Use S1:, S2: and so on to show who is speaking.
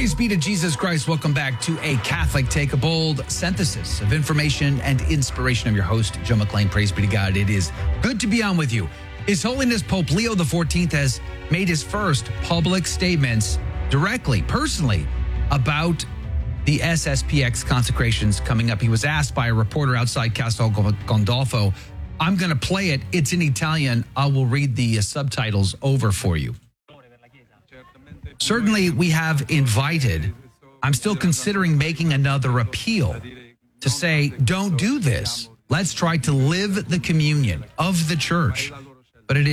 S1: Praise be to Jesus Christ. Welcome back to A Catholic Take, a bold synthesis of information and inspiration. I'm your host, Joe McClain. Praise be to God. It is good to be on with you. His Holiness Pope Leo XIV has made his first public statements directly, personally, about the SSPX consecrations coming up. He was asked by a reporter outside Castel Gandolfo. I'm going to play it. It's in Italian. I will read the subtitles over for you. Certainly, we have invited, I'm still considering making another appeal to say, don't do this. Let's try to live the communion of the church. But it is